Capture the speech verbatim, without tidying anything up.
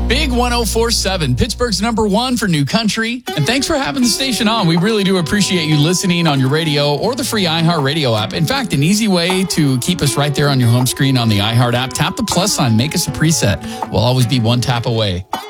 Big one oh four point seven, Pittsburgh's number one for new country. And thanks for having the station on. We really do appreciate you listening on your radio or the free iHeart Radio app. In fact, an easy way to keep us right there on your home screen on the iHeart app, tap the plus sign, make us a preset. We'll always be one tap away.